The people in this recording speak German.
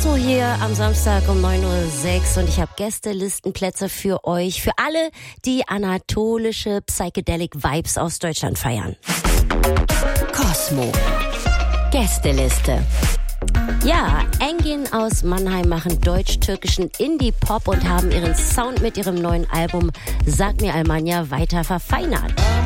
Cosmo hier am Samstag um 9:06 Uhr und ich habe Gästelistenplätze für euch, für alle, die anatolische Psychedelic Vibes aus Deutschland feiern. Cosmo. Gästeliste. Ja, Engin aus Mannheim machen deutsch-türkischen Indie-Pop und haben ihren Sound mit ihrem neuen Album Sag mir Almanja weiter verfeinert.